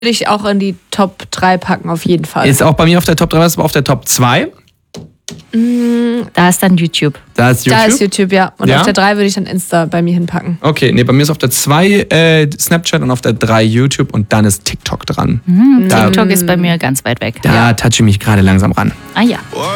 ich auch in die Top 3 packen, auf jeden Fall. Ist auch bei mir auf der Top 3, was ist aber auf der Top 2? Da ist dann YouTube. Da ist YouTube? Da ist YouTube, ja. Und Ja? auf der 3 würde ich dann Insta bei mir hinpacken. Okay, nee, bei mir ist auf der 2 Snapchat und auf der 3 YouTube und dann ist TikTok dran. TikTok ist bei mir ganz weit weg. Da touche ich mich gerade langsam ran. Ah ja.